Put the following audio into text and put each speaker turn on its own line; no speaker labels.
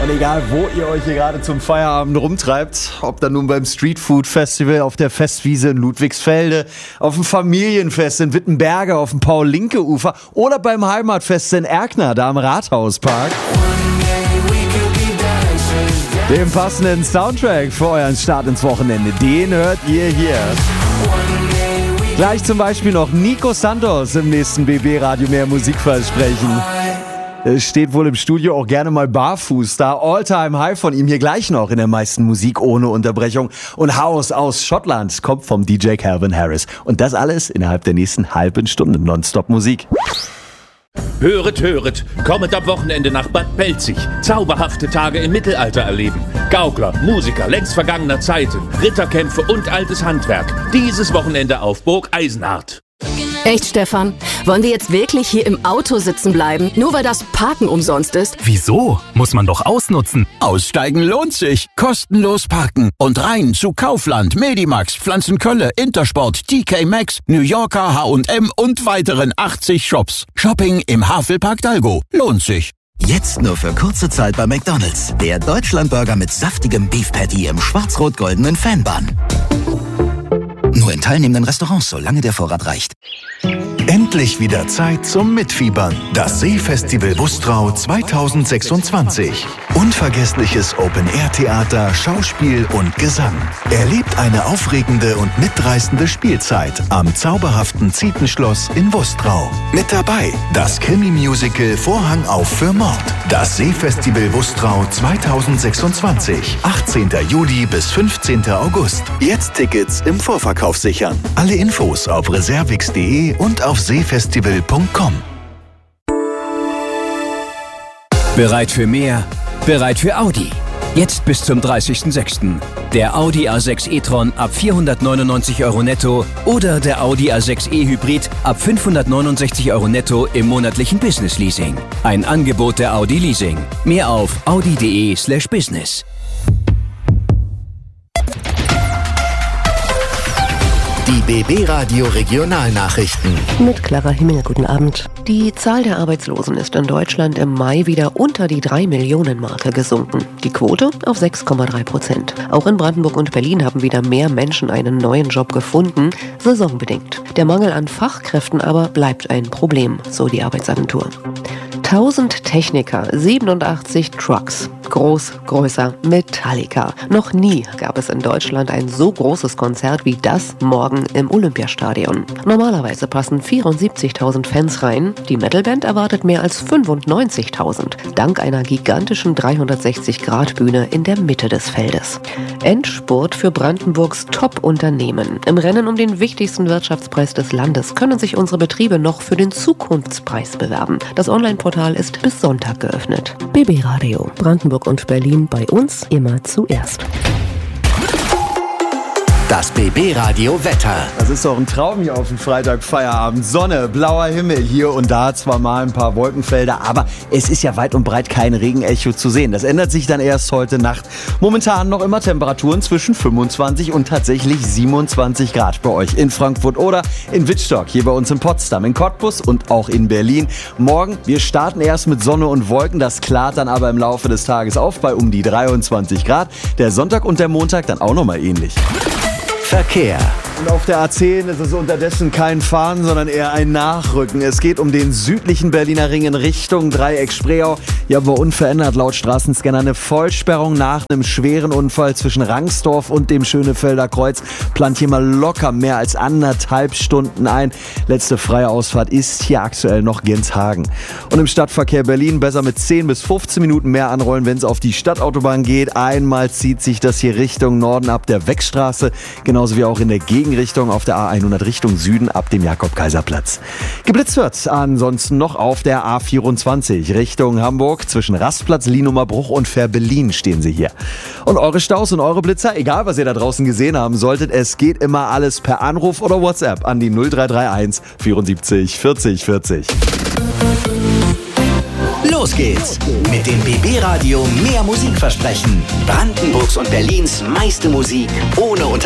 Und egal, wo ihr euch hier gerade zum Feierabend rumtreibt, ob dann nun beim Streetfood Festival, auf der Festwiese in Ludwigsfelde, auf dem Familienfest in Wittenberge, auf dem Paul-Linke-Ufer oder beim Heimatfest in Erkner, da am Rathauspark. Den passenden Soundtrack für euren Start ins Wochenende, den hört ihr hier. Gleich zum Beispiel noch Nico Santos im nächsten BB-Radio mehr Musikversprechen. Es steht wohl im Studio auch gerne mal barfuß da. All-Time High von ihm hier gleich noch in der meisten Musik ohne Unterbrechung. Und House aus Schottland kommt vom DJ Calvin Harris. Und das alles innerhalb der nächsten halben Stunde Nonstop Musik.
Höret, höret, kommet am Wochenende nach Bad Belzig. Zauberhafte Tage im Mittelalter erleben. Gaukler, Musiker längst vergangener Zeiten, Ritterkämpfe und altes Handwerk. Dieses Wochenende auf Burg Eisenhardt.
Echt, Stefan? Wollen wir jetzt wirklich hier im Auto sitzen bleiben, nur weil das Parken umsonst ist?
Wieso? Muss man doch ausnutzen.
Aussteigen lohnt sich. Kostenlos parken. Und rein zu Kaufland, Medimax, Pflanzenkölle, Intersport, TK Maxx, New Yorker, H&M und weiteren 80 Shops. Shopping im Havelpark Dalgo. Lohnt sich.
Jetzt nur für kurze Zeit bei McDonald's. Der Deutschlandburger mit saftigem Beef Patty im schwarz-rot-goldenen Fanbun. Nur in teilnehmenden Restaurants, solange der Vorrat reicht.
Endlich wieder Zeit zum Mitfiebern. Das Seefestival Wustrau 2026. Unvergessliches Open-Air-Theater, Schauspiel und Gesang. Erlebt eine aufregende und mitreißende Spielzeit am zauberhaften Zietenschloss in Wustrau. Mit dabei das Krimi-Musical Vorhang auf für Mord. Das Seefestival Wustrau 2026. 18. Juli bis 15. August. Jetzt Tickets im Vorverkauf sichern. Alle Infos auf reservix.de und auf seefestival.com.
Bereit für mehr? Bereit für Audi. Jetzt bis zum 30.06. Der Audi A6 e-tron ab 499 € netto oder der Audi A6 e-Hybrid ab 569 € netto im monatlichen Business-Leasing. Ein Angebot der Audi Leasing. Mehr auf audi.de/business.
Die BB-Radio Regionalnachrichten.
Mit Clara Himmel, guten Abend. Die Zahl der Arbeitslosen ist in Deutschland im Mai wieder unter die 3-Millionen-Marke gesunken. Die Quote auf 6,3%. Auch in Brandenburg und Berlin haben wieder mehr Menschen einen neuen Job gefunden, saisonbedingt. Der Mangel an Fachkräften aber bleibt ein Problem, so die Arbeitsagentur. 1000 Techniker, 87 Trucks. Groß, größer, Metallica. Noch nie gab es in Deutschland ein so großes Konzert wie das morgen im Olympiastadion. Normalerweise passen 74.000 Fans rein. Die Metalband erwartet mehr als 95.000, dank einer gigantischen 360-Grad-Bühne in der Mitte des Feldes. Endspurt für Brandenburgs Top-Unternehmen. Im Rennen um den wichtigsten Wirtschaftspreis des Landes können sich unsere Betriebe noch für den Zukunftspreis bewerben. Das Online-Portal ist bis Sonntag geöffnet. BB Radio, Brandenburg und Berlin, bei uns immer zuerst.
Das BB-Radio Wetter.
Das ist doch ein Traum hier auf dem Freitag Feierabend. Sonne, blauer Himmel, hier und da zwar mal ein paar Wolkenfelder, aber es ist ja weit und breit kein Regenecho zu sehen. Das ändert sich dann erst heute Nacht. Momentan noch immer Temperaturen zwischen 25 und tatsächlich 27 Grad bei euch in Frankfurt oder in Wittstock, hier bei uns in Potsdam, in Cottbus und auch in Berlin. Morgen, wir starten erst mit Sonne und Wolken, das klart dann aber im Laufe des Tages auf bei um die 23 Grad. Der Sonntag und der Montag dann auch nochmal ähnlich.
Verkehr.
Und auf der A10 ist es unterdessen kein Fahren, sondern eher ein Nachrücken. Es geht um den südlichen Berliner Ring in Richtung Dreieck-Spreeau. Hier haben wir unverändert laut Straßenscanner eine Vollsperrung nach einem schweren Unfall zwischen Rangsdorf und dem Schönefelder Kreuz. Plant hier mal locker mehr als 1,5 Stunden ein. Letzte freie Ausfahrt ist hier aktuell noch Genshagen. Und im Stadtverkehr Berlin besser mit 10 bis 15 Minuten mehr anrollen, wenn es auf die Stadtautobahn geht. Einmal zieht sich das hier Richtung Norden ab der Weckstraße, genauso wie auch in der Gegenrichtung auf der A100 Richtung Süden ab dem Jakob-Kaiser-Platz. Geblitzt wird ansonsten noch auf der A24 Richtung Hamburg. Zwischen Rastplatz, Lienumerbruch und Fährberlin stehen sie hier. Und eure Staus und eure Blitzer, egal was ihr da draußen gesehen haben solltet, es geht immer alles per Anruf oder WhatsApp an die 0331 74 40 40.
Los geht's mit dem BB-Radio mehr Musikversprechen. Brandenburgs und Berlins meiste Musik ohne